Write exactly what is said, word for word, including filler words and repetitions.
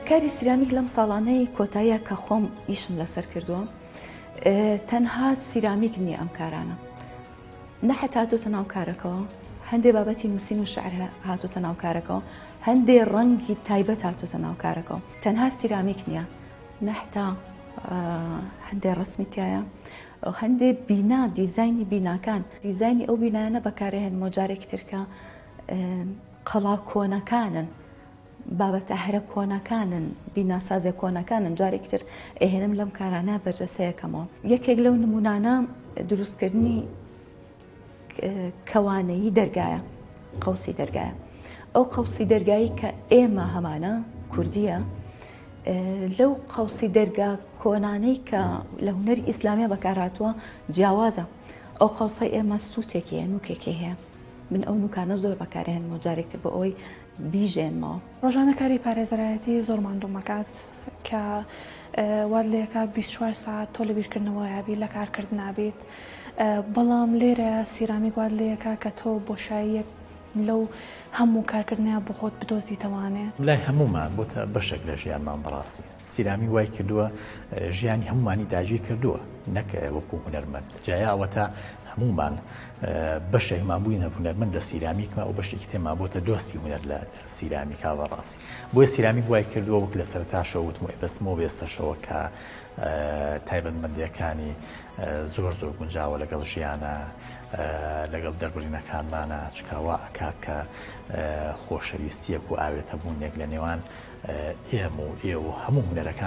کاری سیرامیک لەم ساڵانەی کۆتاییە کە خۆم ئیشم لەسەر کردووە تەنها سیرامیک نییە ئەم کارانە، نەحەت هاتوتە ناو کارەکەەوە، هەندێک بابەتی نووسین و شعر هاتوتە ناو کارەکەەوە، هەندێک ڕەنگی تایبەت هاتوتە ناو کارەکەەوە، تەنها سیرامیک نییە، نەحتا هەندێک ڕسمی تایە، هەندێک بینا دیزایانی بیناکان، دیزایانی ئەو بینایانە بەکارهێنمەوە جارێکی ترکە قەڵا کۆنەکانن، بابەتە هەرە کۆنەکانن، بیناسازە کۆنەکانن، جارێکی تر ئێهێنم لەم کارانە بەرجەسەیەکەمەوە. یەکێک لەو نمونانە دروستکردنی کەوانەیی دەرگایە، قەوسی دەرگایە. ئەو قەوسی دەرگایی کە ئێمە هەمانە کوردیە، لەو قەوسی دەرگا کۆنانەی کە لە هونەری ئیسلامیە بەکارهاتووە جیاوازە. ئەو قەوسەی ئێمە سوچێکی هەیە، نوکێکی هەیە، من ئەو نوکانە زۆر بەکارهێنمەوە جارێکتر بۆ ئەوی بیژێنمەوە. ڕۆژانە کاری پارێزەرایەتی زۆر ماندوو مەکات کە وات لێکە بیست و چوار ساعت تۆ لە بیرکردنەوە یابی لە کارکردن نابێت، بەڵام لێرە سیرامیک وات لێکە کە تۆ بۆشاییەک لەو هەموو کارکردنیان بۆ خۆت بدۆزیتەوانێ. لای هەمومان بۆتە بەشێک لە ژیانمان بەڕاستی. سیرامی وای کردووە ژیانی هەمومانی داگیر کردووە، نەک وەکو هونەرمەند. جایاوەتە هەمومان بەشێکمان بووین هونەرمەندە سیرامیکمە و بەشێکی تێمان بۆتە دۆستی هونەر لە سیرامیکا بەڕاستی. بۆیە سیرامیک وای کردووە وەک لە سەرتاشەوە وتم بەستمەوە بێستەشەوە کە تایبەتمەندیەکانی زۆر زۆر گونجاوە لەگەڵ ژیانە، لەگەڵ دەربڕینەکانمانە، چکاوە ئەکات کە خۆشەویستیەک و ئاوێتە بوونێک لە نێوان ئێمە و ئێوە هەموو هونەرەکان